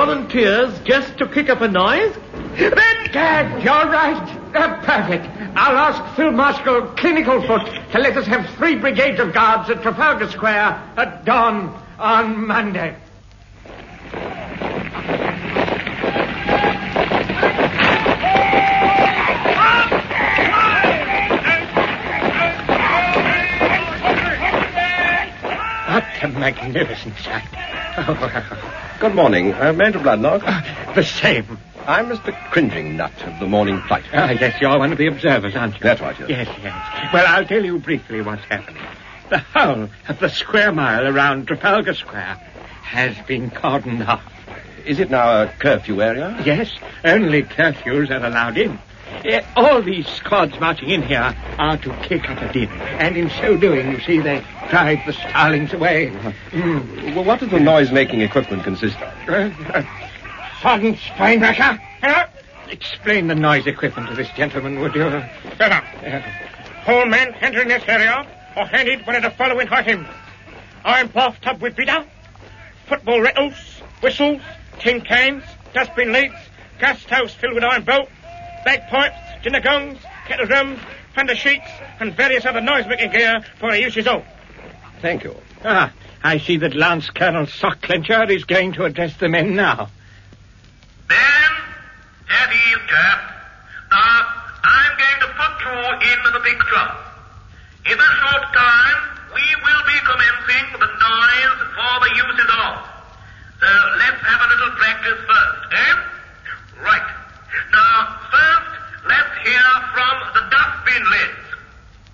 volunteers just to kick up a noise? Then, Dad, you're right. Perfect. I'll ask Field Marshal Clinicalfoot to let us have 3 brigades of guards at Trafalgar Square at dawn on Monday. What a magnificent sight. Good morning. Major Bloodnock. The same. I'm Mr. Cringing-Nut of the Morning Flight. Yes, you're one of the observers, aren't you? That's right, yes. Yes. Well, I'll tell you briefly what's happening. The whole of the square mile around Trafalgar Square has been cordoned off. Is it now a curfew area? Yes, only curfews are allowed in. All these squads marching in here are to kick up a din. And in so doing, you see, they drive the starlings away. Well, what does the noise-making equipment consist of? Sergeant Steinbrecher? Explain the noise equipment to this gentleman, would you? Shut up. All men entering this area are handed one of the following items. Iron bathtub with beater, football rattles, whistles, tin cans, dustbin lids, gas stoves filled with iron bolt, bagpipes, dinner gongs, kettle drums, thunder sheets, and various other noise-making gear for the use's own. Thank you. I see that Lance Colonel Sockclencher is going to address the men now. Ben, steady, chap. Now, I'm going to put you into the big drum. In a short time,